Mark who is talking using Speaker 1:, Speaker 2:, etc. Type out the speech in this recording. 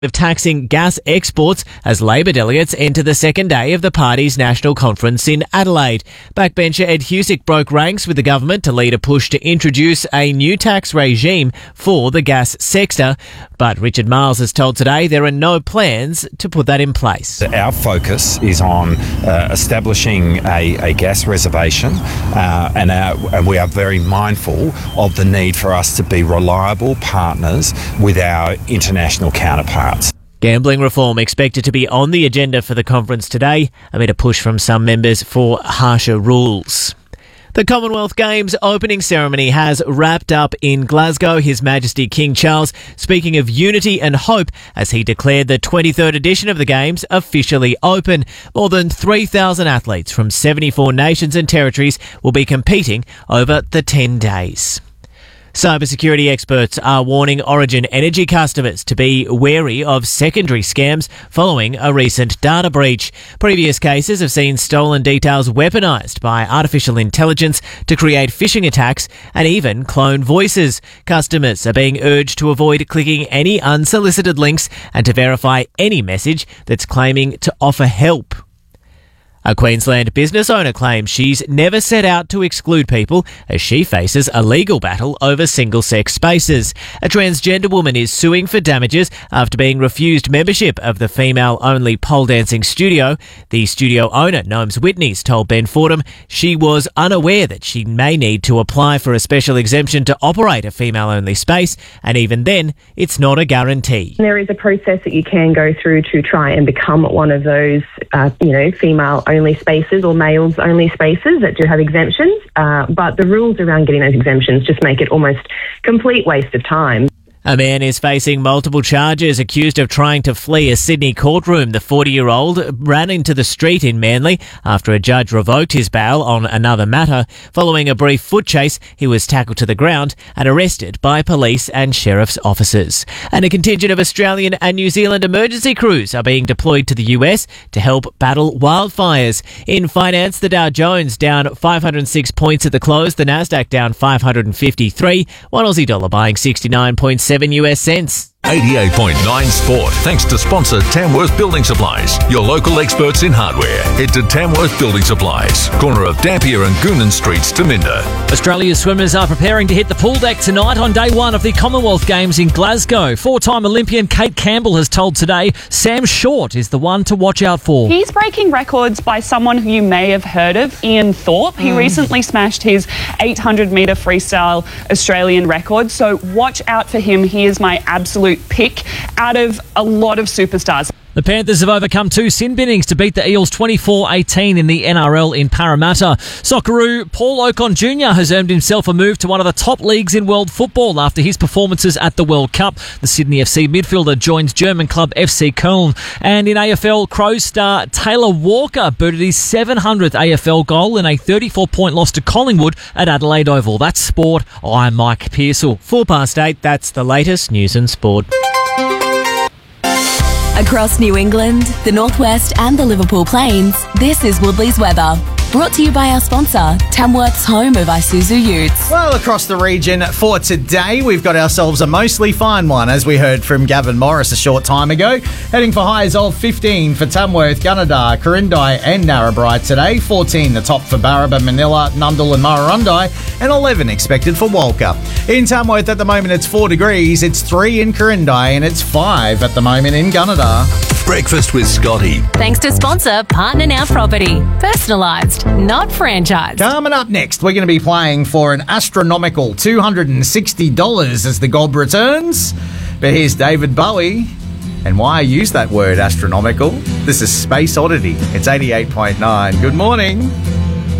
Speaker 1: of taxing gas exports as Labor delegates enter the second day of the party's national conference in Adelaide. Backbencher Ed Husic broke ranks with the government to lead a push to introduce a new tax regime for the gas sector. But Richard Miles has told Today there are no plans to put that in place.
Speaker 2: Our focus is on establishing a gas reservation and we are very mindful of the need for us to be reliable partners with our international counterparts.
Speaker 1: Gambling reform expected to be on the agenda for the conference today amid a push from some members for harsher rules. The Commonwealth Games opening ceremony has wrapped up in Glasgow. His Majesty King Charles speaking of unity and hope as he declared the 23rd edition of the Games officially open. More than 3,000 athletes from 74 nations and territories will be competing over the 10 days. Cybersecurity experts are warning Origin Energy customers to be wary of secondary scams following a recent data breach. Previous cases have seen stolen details weaponised by artificial intelligence to create phishing attacks and even clone voices. Customers are being urged to avoid clicking any unsolicited links and to verify any message that's claiming to offer help. A Queensland business owner claims she's never set out to exclude people as she faces a legal battle over single-sex spaces. A transgender woman is suing for damages after being refused membership of the female-only pole dancing studio. The studio owner, Nomes Whitney's, told Ben Fordham she was unaware that she may need to apply for a special exemption to operate a female-only space, and even then, it's not a guarantee.
Speaker 3: There is a process that you can go through to try and become one of those, female-only spaces or males-only spaces that do have exemptions, but the rules around getting those exemptions just make it almost complete waste of time.
Speaker 1: A man is facing multiple charges accused of trying to flee a Sydney courtroom. The 40-year-old ran into the street in Manly after a judge revoked his bail on another matter. Following a brief foot chase, he was tackled to the ground and arrested by police and sheriff's officers. And a contingent of Australian and New Zealand emergency crews are being deployed to the US to help battle wildfires. In finance, the Dow Jones down 506 points at the close, the Nasdaq down 553, one Aussie dollar buying 69.7 US cents.
Speaker 4: 88.9 Sport, thanks to sponsor Tamworth Building Supplies, your local experts in hardware. Head to Tamworth Building Supplies, corner of Dampier and Goonan Streets to Minda.
Speaker 5: Australia's swimmers are preparing to hit the pool deck tonight on day one of the Commonwealth Games in Glasgow. Four-time Olympian Kate Campbell has told Today Sam Short is the one to watch out for.
Speaker 6: He's breaking records by someone who you may have heard of, Ian Thorpe. He recently smashed his 800-metre freestyle Australian record, so watch out for him. He is my absolute pick out of a lot of superstars.
Speaker 5: The Panthers have overcome two sin binnings to beat the Eels 24-18 in the NRL in Parramatta. Socceroo Paul Ocon Jr. has earned himself a move to one of the top leagues in world football after his performances at the World Cup. The Sydney FC midfielder joins German club FC Köln. And in AFL, Crows star Taylor Walker booted his 700th AFL goal in a 34-point loss to Collingwood at Adelaide Oval. That's sport. I'm Mike Pearsall.
Speaker 1: 8:04, that's the latest news and sport.
Speaker 7: Across New England, the Northwest and the Liverpool Plains, this is Woodley's weather. Brought to you by our sponsor, Tamworth's home of Isuzu Utes.
Speaker 8: Well, across the region for today, we've got ourselves a mostly fine one, as we heard from Gavin Morris a short time ago. Heading for highs of 15 for Tamworth, Gunnedah, Corindai and Narrabri today. 14 the top for Barraba, Manila, Nundle and Murrurundi, and 11 expected for Walker. In Tamworth at the moment, it's 4 degrees. It's 3 in Corindai and it's 5 at the moment in Gunnedah.
Speaker 4: Breakfast with Scotty.
Speaker 7: Thanks to sponsor Partner Now Property. Personalised, not franchised.
Speaker 8: Coming up next, we're going to be playing for an astronomical $260 as the gob returns. But here's David Bowie. And why I use that word astronomical? This is Space Oddity. It's 88.9. Good morning.